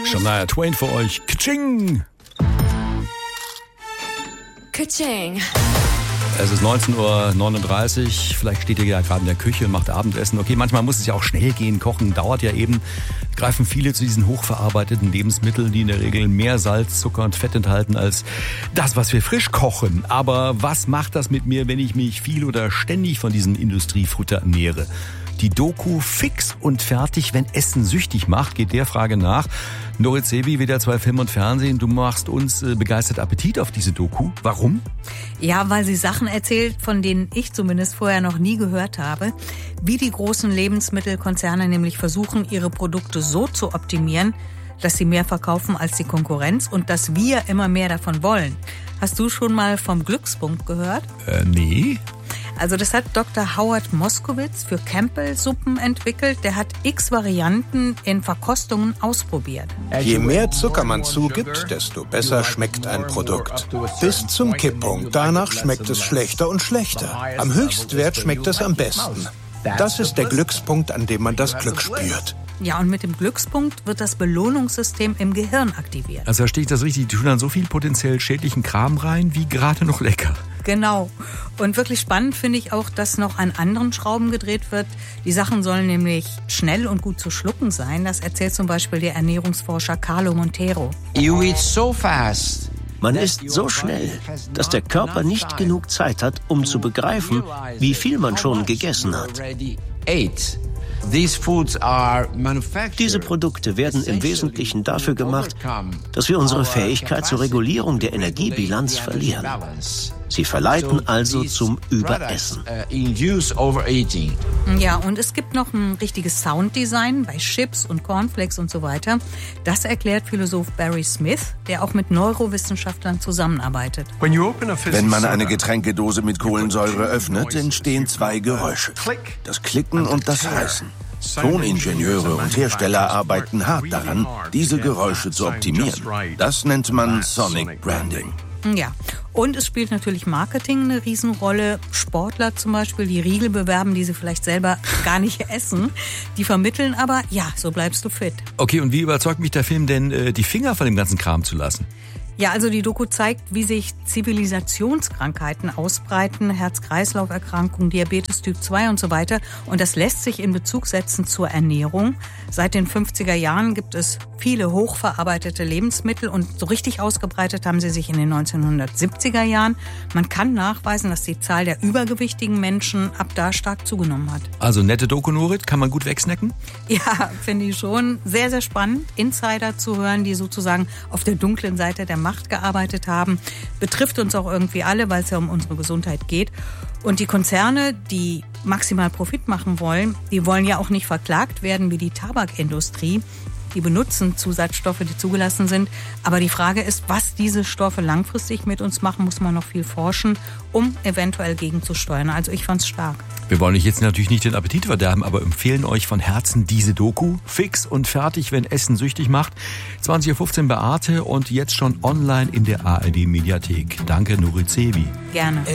Shania Twain für euch. Kaching! Kaching! Es ist 19:39 Uhr, vielleicht steht ihr ja gerade in der Küche und macht Abendessen. Okay, manchmal muss es ja auch schnell gehen, Kochen dauert ja eben. Greifen viele zu diesen hochverarbeiteten Lebensmitteln, die in der Regel mehr Salz, Zucker und Fett enthalten als das, was wir frisch kochen. Aber was macht das mit mir, wenn ich mich viel oder ständig von diesem Industriefutter ernähre? Die Doku Fix und fertig, wenn Essen süchtig macht, geht der Frage nach. Nurit Zebi, WDR 2 Film und Fernsehen, du machst uns begeistert Appetit auf diese Doku. Warum? Ja, weil sie Sachen erzählt, von denen ich zumindest vorher noch nie gehört habe. Wie die großen Lebensmittelkonzerne nämlich versuchen, ihre Produkte so zu optimieren, dass sie mehr verkaufen als die Konkurrenz und dass wir immer mehr davon wollen. Hast du schon mal vom Glückspunkt gehört? Nee. Also das hat Dr. Howard Moskowitz für Campbell-Suppen entwickelt. Der hat x Varianten in Verkostungen ausprobiert. Je mehr Zucker man zugibt, desto besser schmeckt ein Produkt. Bis zum Kipppunkt. Danach schmeckt es schlechter und schlechter. Am Höchstwert schmeckt es am besten. Das ist der Glückspunkt, an dem man das Glück spürt. Ja, und mit dem Glückspunkt wird das Belohnungssystem im Gehirn aktiviert. Also verstehe ich das richtig, die tun dann so viel potenziell schädlichen Kram rein, wie gerade noch lecker. Genau. Und wirklich spannend finde ich auch, dass noch an anderen Schrauben gedreht wird. Die Sachen sollen nämlich schnell und gut zu schlucken sein. Das erzählt zum Beispiel der Ernährungsforscher Carlo Montero. You eat so fast. Man isst so schnell, dass der Körper nicht genug Zeit hat, um zu begreifen, wie viel man schon gegessen hat. Diese Produkte werden im Wesentlichen dafür gemacht, dass wir unsere Fähigkeit zur Regulierung der Energiebilanz verlieren. Sie verleiten also zum Überessen. Ja, und es gibt noch ein richtiges Sounddesign bei Chips und Cornflakes und so weiter. Das erklärt Philosoph Barry Smith, der auch mit Neurowissenschaftlern zusammenarbeitet. Wenn man eine Getränkedose mit Kohlensäure öffnet, entstehen zwei Geräusche. Das Klicken und das Reißen. Toningenieure und Hersteller arbeiten hart daran, diese Geräusche zu optimieren. Das nennt man Sonic Branding. Ja, und es spielt natürlich Marketing eine Riesenrolle. Sportler zum Beispiel, die Riegel bewerben, die sie vielleicht selber gar nicht essen. Die vermitteln aber, ja, so bleibst du fit. Okay, und wie überzeugt mich der Film denn, die Finger von dem ganzen Kram zu lassen? Ja, also die Doku zeigt, wie sich Zivilisationskrankheiten ausbreiten, Herz-Kreislauf-Erkrankungen, Diabetes Typ 2 und so weiter. Und das lässt sich in Bezug setzen zur Ernährung. Seit den 50er Jahren gibt es viele hochverarbeitete Lebensmittel und so richtig ausgebreitet haben sie sich in den 1970er Jahren. Man kann nachweisen, dass die Zahl der übergewichtigen Menschen ab da stark zugenommen hat. Also nette Doku, Nurit, kann man gut wegsnacken? Ja, finde ich schon. Sehr, sehr spannend, Insider zu hören, die sozusagen auf der dunklen Seite der Macht gearbeitet haben. Betrifft uns auch irgendwie alle, weil es ja um unsere Gesundheit geht. Und die Konzerne, die maximal Profit machen wollen, die wollen ja auch nicht verklagt werden wie die Tabakindustrie. Die benutzen Zusatzstoffe, die zugelassen sind. Aber die Frage ist, was diese Stoffe langfristig mit uns machen, muss man noch viel forschen, um eventuell gegenzusteuern. Also ich fand's stark. Wir wollen euch jetzt natürlich nicht den Appetit verderben, aber empfehlen euch von Herzen diese Doku. Fix und fertig, wenn Essen süchtig macht. 20:15 Uhr bei Arte und jetzt schon online in der ARD-Mediathek. Danke, Nurit Zebi. Gerne.